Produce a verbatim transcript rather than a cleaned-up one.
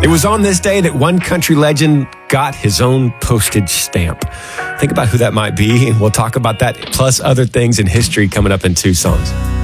It was on this day that one country legend got his own postage stamp. Think about who that might be, and we'll talk about that plus other things in history coming up in two songs.